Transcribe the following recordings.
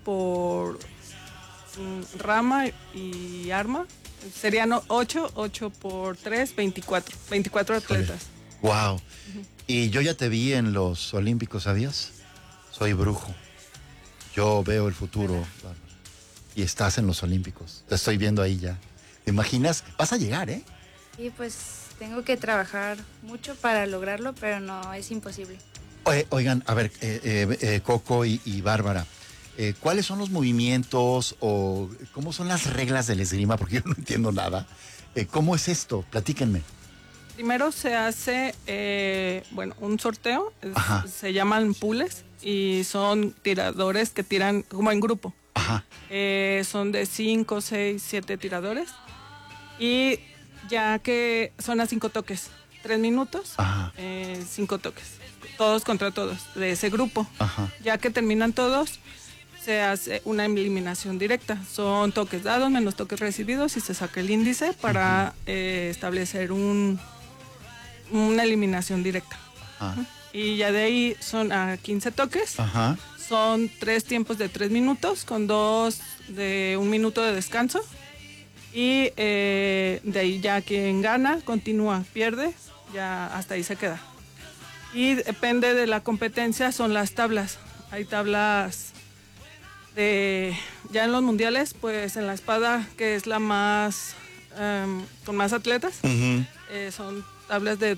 por rama y arma. Serían 8 por 3, 24 atletas. Wow. Y yo ya te vi en los Olímpicos, ¿sabías? Soy brujo. Yo veo el futuro, Bárbara. Y estás en los Olímpicos. Te estoy viendo ahí ya. ¿Te imaginas? Vas a llegar, ¿eh? Sí, pues tengo que trabajar mucho para lograrlo, pero no es imposible. Oigan, a ver, Coco y Bárbara, ¿cuáles son los movimientos o cómo son las reglas del esgrima? Porque yo no entiendo nada. ¿Cómo es esto? Platíquenme. Primero se hace, un sorteo. Se llaman pools y son tiradores que tiran como en grupo. Ajá. Son de 5, 6, 7 tiradores. Y ya que son a 5 toques, 3 minutos, 5 toques. Todos contra todos, de ese grupo. Ajá. Ya que terminan todos, se hace una eliminación directa. Son toques dados menos toques recibidos y se saca el índice para establecer una eliminación directa. Ajá. Y ya de ahí son a 15 toques. Ajá. Son 3 tiempos de 3 minutos con 2 de 1 minuto de descanso. Y de ahí ya quien gana, continúa, pierde, ya hasta ahí se queda. Y depende de la competencia, son las tablas. Hay tablas ya en los mundiales, pues en la espada, que es la más, con más atletas, son tablas de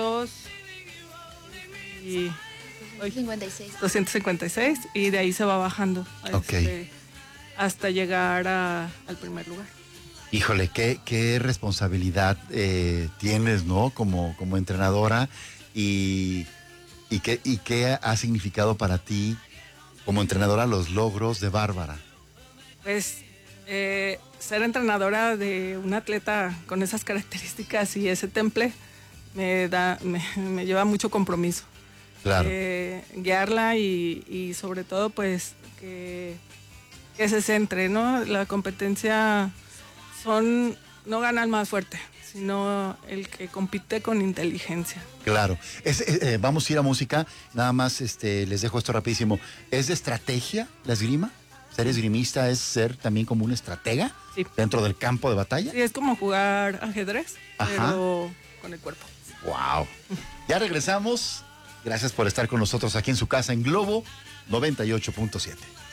256 y de ahí se va bajando hasta llegar al primer lugar. Híjole, qué responsabilidad tienes, ¿no? Como entrenadora y qué ha significado para ti como entrenadora los logros de Bárbara. Pues ser entrenadora de un atleta con esas características y ese temple me lleva mucho compromiso. Claro. Guiarla y sobre todo pues que se centre, ¿no? La competencia no gana el más fuerte, sino el que compite con inteligencia. Claro. Vamos a ir a música. Nada más les dejo esto rapidísimo. ¿Es de estrategia la esgrima? ¿Ser esgrimista es ser también como un estratega dentro del campo de batalla? Sí, es como jugar ajedrez, pero con el cuerpo. ¡Wow! Ya regresamos. Gracias por estar con nosotros aquí en su casa en Globo 98.7.